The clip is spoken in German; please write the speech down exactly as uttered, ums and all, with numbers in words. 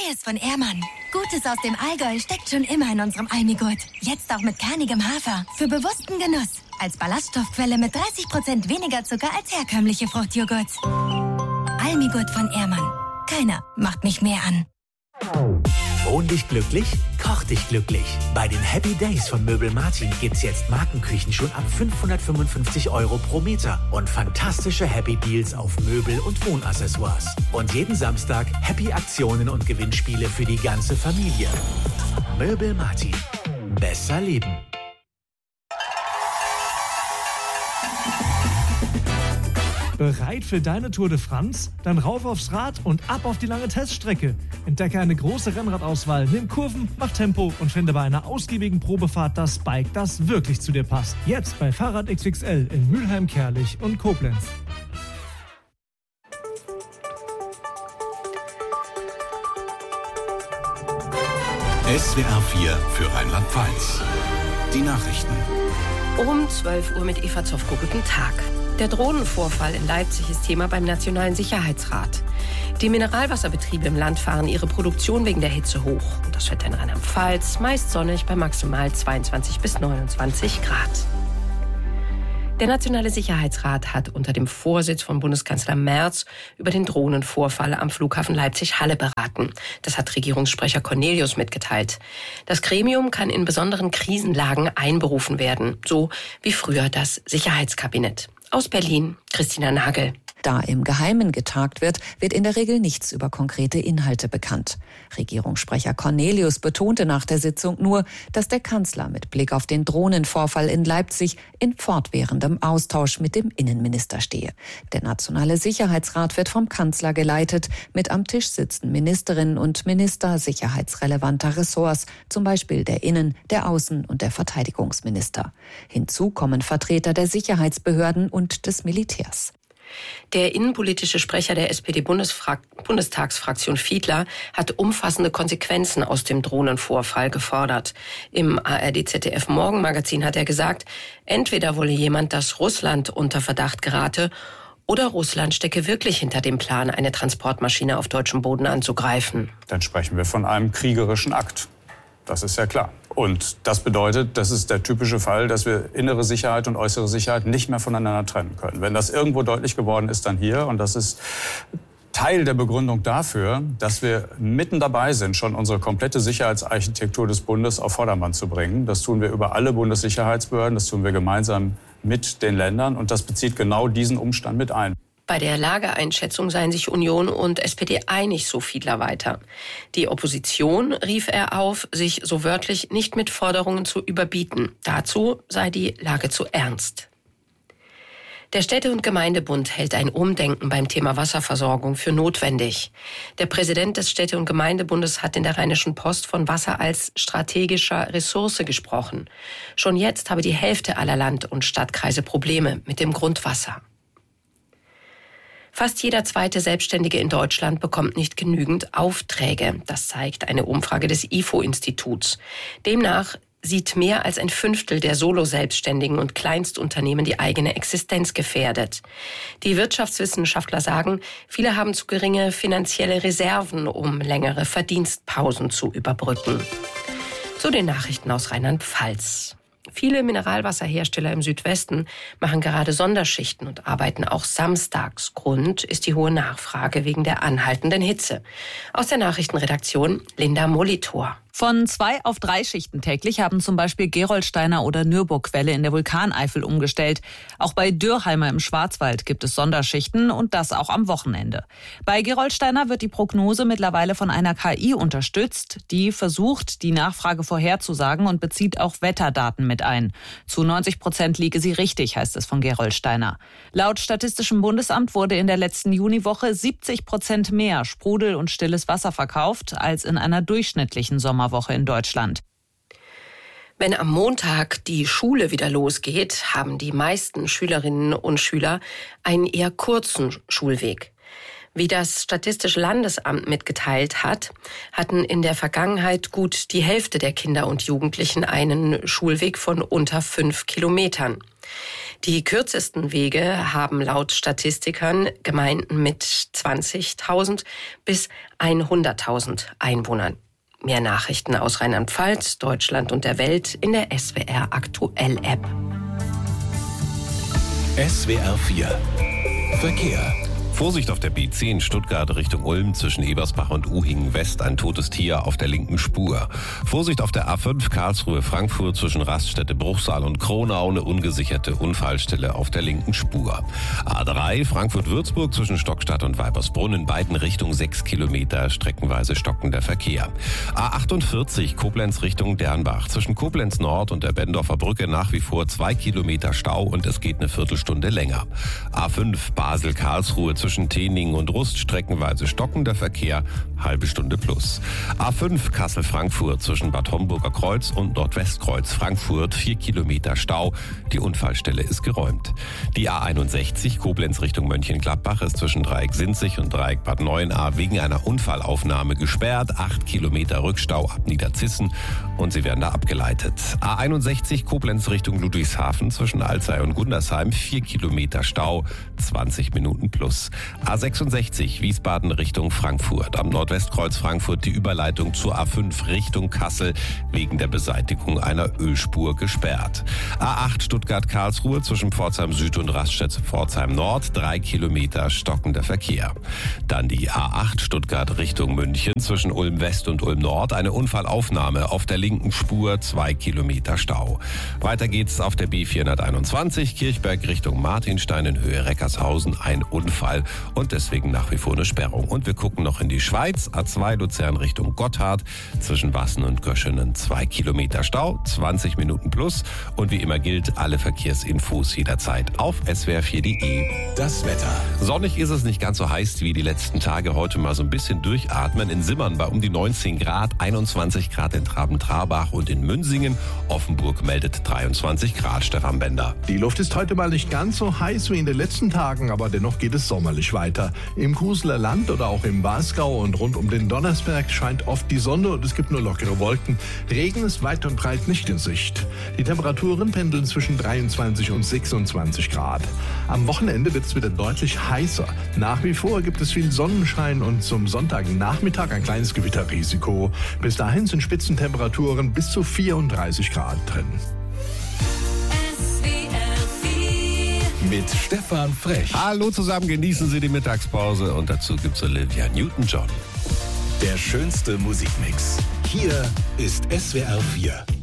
Neues von Ehrmann. Gutes aus dem Allgäu steckt schon immer in unserem Almigurt. Jetzt auch mit kernigem Hafer. Für bewussten Genuss. Als Ballaststoffquelle mit dreißig Prozent weniger Zucker als herkömmliche Fruchtjoghurt. Almigurt von Ehrmann. Keiner macht mich mehr an. Wohn dich glücklich, koch dich glücklich. Bei den Happy Days von Möbel Martin gibt's jetzt Markenküchen schon ab fünfhundertfünfundfünfzig Euro pro Meter und fantastische Happy Deals auf Möbel und Wohnaccessoires. Und jeden Samstag Happy Aktionen und Gewinnspiele für die ganze Familie. Möbel Martin. Besser leben. Bereit für deine Tour de France? Dann rauf aufs Rad und ab auf die lange Teststrecke. Entdecke eine große Rennradauswahl, nimm Kurven, mach Tempo und finde bei einer ausgiebigen Probefahrt das Bike, das wirklich zu dir passt. Jetzt bei Fahrrad X X L in Mülheim, Kerlich und Koblenz. S W R vier für Rheinland-Pfalz. Die Nachrichten. Um zwölf Uhr mit Eva Zofko. Guten Tag. Der Drohnenvorfall in Leipzig ist Thema beim Nationalen Sicherheitsrat. Die Mineralwasserbetriebe im Land fahren ihre Produktion wegen der Hitze hoch. Und das Wetter in Rheinland-Pfalz meist sonnig bei maximal zweiundzwanzig bis neunundzwanzig Grad. Der Nationale Sicherheitsrat hat unter dem Vorsitz von Bundeskanzler Merz über den Drohnenvorfall am Flughafen Leipzig-Halle beraten. Das hat Regierungssprecher Cornelius mitgeteilt. Das Gremium kann in besonderen Krisenlagen einberufen werden, so wie früher das Sicherheitskabinett. Aus Berlin, Christina Nagel. Da im Geheimen getagt wird, wird in der Regel nichts über konkrete Inhalte bekannt. Regierungssprecher Cornelius betonte nach der Sitzung nur, dass der Kanzler mit Blick auf den Drohnenvorfall in Leipzig in fortwährendem Austausch mit dem Innenminister stehe. Der Nationale Sicherheitsrat wird vom Kanzler geleitet. Mit am Tisch sitzen Ministerinnen und Minister sicherheitsrelevanter Ressorts, zum Beispiel der Innen-, der Außen- und der Verteidigungsminister. Hinzu kommen Vertreter der Sicherheitsbehörden und des Militärs. Der innenpolitische Sprecher der S P D-Bundestagsfraktion Fiedler hat umfassende Konsequenzen aus dem Drohnenvorfall gefordert. Im A R D Z D F-Morgenmagazin hat er gesagt, entweder wolle jemand, dass Russland unter Verdacht gerate, oder Russland stecke wirklich hinter dem Plan, eine Transportmaschine auf deutschem Boden anzugreifen. Dann sprechen wir von einem kriegerischen Akt. Das ist ja klar. Und das bedeutet, das ist der typische Fall, dass wir innere Sicherheit und äußere Sicherheit nicht mehr voneinander trennen können. Wenn das irgendwo deutlich geworden ist, dann hier. Und das ist Teil der Begründung dafür, dass wir mitten dabei sind, schon unsere komplette Sicherheitsarchitektur des Bundes auf Vordermann zu bringen. Das tun wir über alle Bundessicherheitsbehörden, das tun wir gemeinsam mit den Ländern. Und das bezieht genau diesen Umstand mit ein. Bei der Lageeinschätzung seien sich Union und S P D einig, so Fiedler weiter. Die Opposition rief er auf, sich so wörtlich nicht mit Forderungen zu überbieten. Dazu sei die Lage zu ernst. Der Städte- und Gemeindebund hält ein Umdenken beim Thema Wasserversorgung für notwendig. Der Präsident des Städte- und Gemeindebundes hat in der Rheinischen Post von Wasser als strategischer Ressource gesprochen. Schon jetzt habe die Hälfte aller Land- und Stadtkreise Probleme mit dem Grundwasser. Fast jeder zweite Selbstständige in Deutschland bekommt nicht genügend Aufträge. Das zeigt eine Umfrage des I F O-Instituts. Demnach sieht mehr als ein Fünftel der Solo-Selbstständigen und Kleinstunternehmen die eigene Existenz gefährdet. Die Wirtschaftswissenschaftler sagen, viele haben zu geringe finanzielle Reserven, um längere Verdienstpausen zu überbrücken. Zu den Nachrichten aus Rheinland-Pfalz. Viele Mineralwasserhersteller im Südwesten machen gerade Sonderschichten und arbeiten auch samstags. Grund ist die hohe Nachfrage wegen der anhaltenden Hitze. Aus der Nachrichtenredaktion Linda Molitor. Von zwei auf drei Schichten täglich haben zum Beispiel Gerolsteiner oder Nürburgquelle in der Vulkaneifel umgestellt. Auch bei Dürrheimer im Schwarzwald gibt es Sonderschichten und das auch am Wochenende. Bei Gerolsteiner wird die Prognose mittlerweile von einer K I unterstützt. Die versucht, die Nachfrage vorherzusagen und bezieht auch Wetterdaten mit ein. Zu neunzig Prozent liege sie richtig, heißt es von Gerolsteiner. Laut Statistischem Bundesamt wurde in der letzten Juniwoche siebzig Prozent mehr Sprudel- und stilles Wasser verkauft als in einer durchschnittlichen Sommerwoche in Deutschland. Wenn am Montag die Schule wieder losgeht, haben die meisten Schülerinnen und Schüler einen eher kurzen Schulweg. Wie das Statistische Landesamt mitgeteilt hat, hatten in der Vergangenheit gut die Hälfte der Kinder und Jugendlichen einen Schulweg von unter fünf Kilometern. Die kürzesten Wege haben laut Statistikern Gemeinden mit zwanzigtausend bis hunderttausend Einwohnern. Mehr Nachrichten aus Rheinland-Pfalz, Deutschland und der Welt in der S W R Aktuell App. S W R vier Verkehr. Vorsicht auf der B zehn Stuttgart Richtung Ulm zwischen Ebersbach und Uhingen West, ein totes Tier auf der linken Spur. Vorsicht auf der A fünf Karlsruhe Frankfurt zwischen Raststätte Bruchsal und Kronau, eine ungesicherte Unfallstelle auf der linken Spur. A drei Frankfurt-Würzburg zwischen Stockstadt und Weibersbrunn in beiden Richtungen sechs Kilometer streckenweise stockender Verkehr. A achtundvierzig Koblenz Richtung Dernbach zwischen Koblenz Nord und der Bendorfer Brücke nach wie vor zwei Kilometer Stau und es geht eine Viertelstunde länger. A fünf Basel Karlsruhe zwischen Zwischen Tening und Rust streckenweise stockender Verkehr, halbe Stunde plus. A fünf Kassel-Frankfurt zwischen Bad Homburger Kreuz und Nordwestkreuz Frankfurt, vier Kilometer Stau. Die Unfallstelle ist geräumt. Die A einundsechzig Koblenz Richtung Mönchengladbach ist zwischen Dreieck Sinzig und Dreieck Bad Neuenahr wegen einer Unfallaufnahme gesperrt. Acht Kilometer Rückstau ab Niederzissen und sie werden da abgeleitet. A einundsechzig Koblenz Richtung Ludwigshafen zwischen Alzey und Gundersheim, vier Kilometer Stau, zwanzig Minuten plus. A sechsundsechzig Wiesbaden Richtung Frankfurt. Am Nordwestkreuz Frankfurt die Überleitung zur A fünf Richtung Kassel wegen der Beseitigung einer Ölspur gesperrt. A acht Stuttgart-Karlsruhe zwischen Pforzheim Süd und Raststätte Pforzheim Nord, drei Kilometer stockender Verkehr. Dann die A acht Stuttgart Richtung München zwischen Ulm West und Ulm Nord, eine Unfallaufnahme auf der linken Spur, zwei Kilometer Stau. Weiter geht's auf der B vierhunderteinundzwanzig Kirchberg Richtung Martinstein in Höhe Reckershausen, ein Unfall und deswegen nach wie vor eine Sperrung. Und wir gucken noch in die Schweiz. A zwei Luzern Richtung Gotthard zwischen Wassen und Göschenen zwei Kilometer Stau, zwanzig Minuten plus. Und wie immer gilt, alle Verkehrsinfos jederzeit auf S W R vier punkt de. Das Wetter. Sonnig ist es, nicht ganz so heiß wie die letzten Tage. Heute mal so ein bisschen durchatmen. In Simmern bei um die neunzehn Grad, einundzwanzig Grad in Traben-Trarbach und in Münsingen. Offenburg meldet dreiundzwanzig Grad. Stefan Bender. Die Luft ist heute mal nicht ganz so heiß wie in den letzten Tagen, aber dennoch geht es sommerlich weiter. Im Kuseler Land oder auch im Wasgau und rund um den Donnersberg scheint oft die Sonne und es gibt nur lockere Wolken. Regen ist weit und breit nicht in Sicht. Die Temperaturen pendeln zwischen dreiundzwanzig und sechsundzwanzig Grad. Am Wochenende wird es wieder deutlich heißer. Nach wie vor gibt es viel Sonnenschein und zum Sonntagnachmittag ein kleines Gewitterrisiko. Bis dahin sind Spitzentemperaturen bis zu vierunddreißig Grad drin. Mit Stefan Frech. Hallo zusammen, genießen Sie die Mittagspause und dazu gibt's Olivia Newton-John. Der schönste Musikmix. Hier ist S W R vier.